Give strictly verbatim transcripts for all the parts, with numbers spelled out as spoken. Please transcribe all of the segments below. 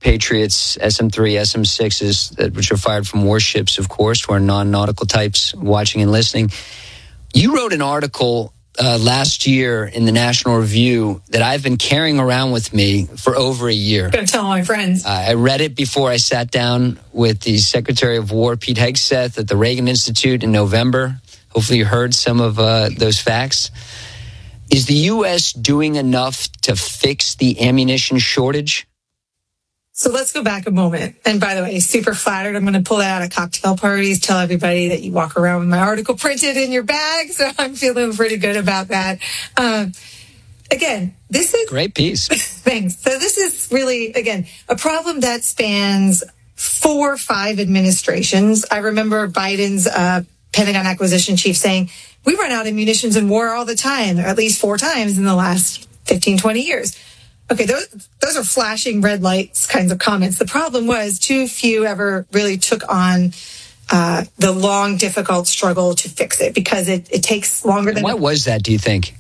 Patriots, S M three, S M sixes, that, which are fired from warships, of course, to our non-nautical types watching and listening. You wrote an article uh, last year in the National Review that I've been carrying around with me for over a year. I'm going to tell all my friends. Uh, I read it before I sat down with the Secretary of War, Pete Hegseth, at the Reagan Institute in November. Hopefully you heard some of uh, those facts. Is the U S doing enough to fix the ammunition shortage? So let's go back a moment. And by the way, super flattered. I'm going to pull that out at cocktail parties, tell everybody that you walk around with my article printed in your bag. So I'm feeling pretty good about that. Um, again, this is... Great piece. Thanks. So this is really, again, a problem that spans four or five administrations. I remember Biden's uh, Pentagon acquisition chief saying, we run out of munitions in war all the time, or at least four times in the last fifteen, twenty years. Okay, those those are flashing red lights kinds of comments. The problem was too few ever really took on uh, the long, difficult struggle to fix it because it, it takes longer and than... Why was that, do you think?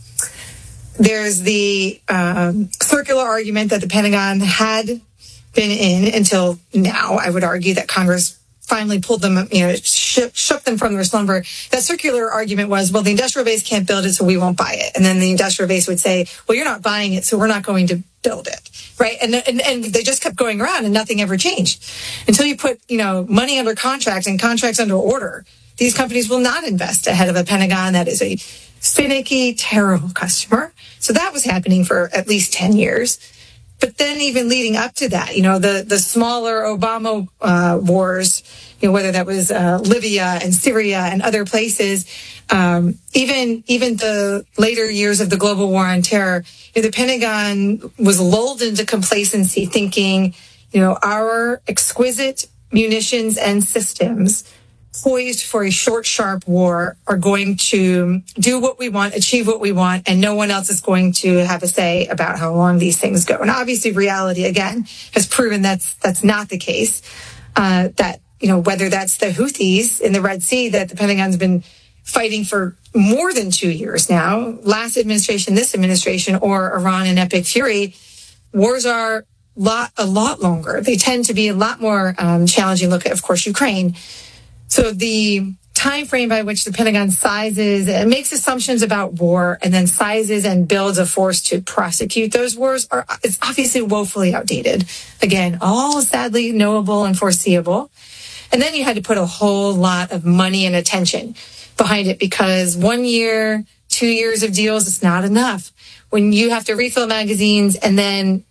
There's the um, circular argument that the Pentagon had been in until now. I would argue that Congress finally pulled them, you know, shook, shook them from their slumber. That circular argument was, well, the industrial base can't build it, so we won't buy it. And then the industrial base would say, well, you're not buying it, so we're not going to build it, right? And and, and they just kept going around, and nothing ever changed until you put, you know, money under contract and contracts under order. These companies will not invest ahead of a Pentagon that is a finicky, terrible customer. So that was happening for at least ten years. But then even leading up to that, you know, the, the smaller Obama uh, wars, you know, whether that was uh, Libya and Syria and other places, um, even even the later years of the global war on terror, you know, the Pentagon was lulled into complacency, thinking, you know, our exquisite munitions and systems poised for a short, sharp war are going to do what we want, achieve what we want, and no one else is going to have a say about how long these things go. And obviously reality, again, has proven that's that's not the case. Uh, that, you know, whether that's the Houthis in the Red Sea that the Pentagon's been fighting for more than two years now, last administration, this administration, or Iran and Epic Fury, wars are lot, a lot longer. They tend to be a lot more um, challenging. Look at, of course, Ukraine. So the time frame by which the Pentagon sizes and makes assumptions about war and then sizes and builds a force to prosecute those wars are it's obviously woefully outdated. Again, all sadly knowable and foreseeable. And then you had to put a whole lot of money and attention behind it because one year, two years of deals is not enough. When you have to refill magazines and then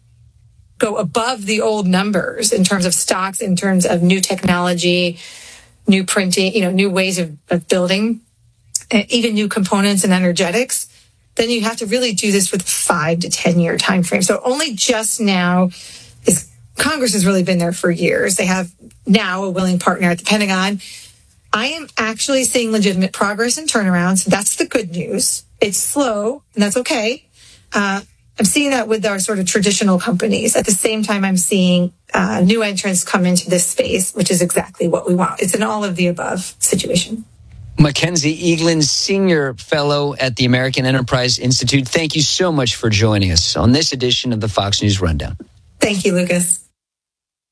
go above the old numbers in terms of stocks, in terms of new technology, new printing, you know, new ways of, of building, even new components and energetics, then you have to really do this with five to ten year time frame. So only just now is Congress has really been there for years. They have now a willing partner at the Pentagon. I am actually seeing legitimate progress and turnarounds. That's the good news. It's slow, and that's okay. Uh, I'm seeing that with our sort of traditional companies. At the same time, I'm seeing uh, new entrants come into this space, which is exactly what we want. It's an all of the above situation. Mackenzie Eaglen, Senior Fellow at the American Enterprise Institute. Thank you so much for joining us on this edition of the Fox News Rundown. Thank you, Lucas.